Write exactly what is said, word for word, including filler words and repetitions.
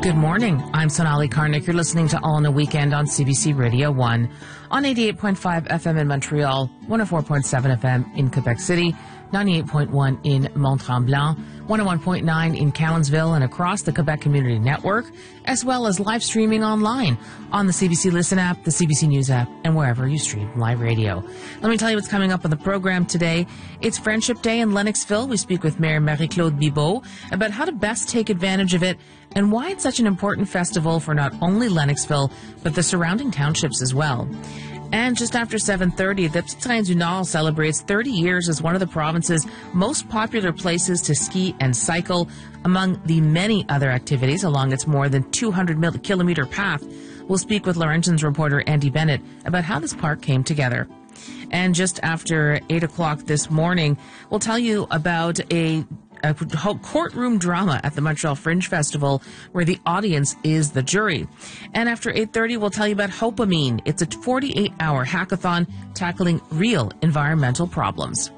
Good morning. I'm Sonali Karnik. You're listening to All in a Weekend on C B C Radio one on eighty-eight point five F M in Montreal, one oh four point seven F M in Quebec City, ninety-eight point one in Mont-Tremblant, one oh one point nine in Cowansville and across the Quebec Community Network, as well as live streaming online on the C B C Listen app, the C B C News app, and wherever you stream live radio. Let me tell you what's coming up on the program today. It's Friendship Day in Lennoxville. We speak with Mayor Marie-Claude Bibeau about how to best take advantage of it and why it's such an important festival for not only Lennoxville, but the surrounding townships as well. And just after seven thirty, the Petite Reine du Nord celebrates thirty years as one of the province's most popular places to ski and cycle. Among the many other activities along its more than two hundred kilometer path, we'll speak with Laurentians reporter Andy Bennett about how this park came together. And just after eight o'clock this morning, we'll tell you about a a courtroom drama at the Montreal Fringe Festival where the audience is the jury. And after eight thirty, we'll tell you about Hopamine. It's a forty-eight hour hackathon tackling real environmental problems.